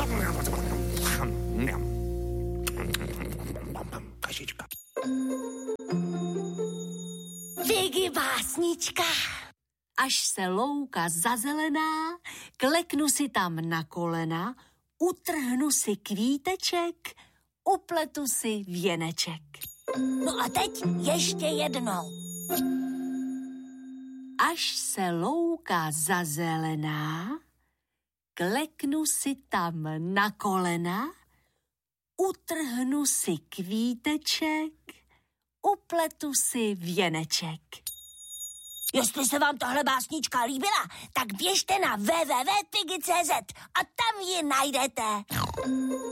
Kašička. Figi básnička. Až se louka zazelená, kleknu si tam na kolena, utrhnu si kvíteček, upletu si věneček. No a teď ještě jednou. Až se louka zazelená, kleknu si tam na kolena, utrhnu si kvíteček, upletu si věneček. Jestli se vám tahle básnička líbila, tak běžte na www.figi.cz a tam ji najdete.